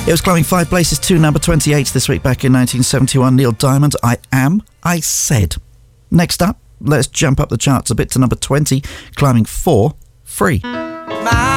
It was climbing 5 places to number 28 this week back in 1971. Neil Diamond, I Am, I Said. Next up, let's jump up the charts a bit to number 20, climbing 4, Free.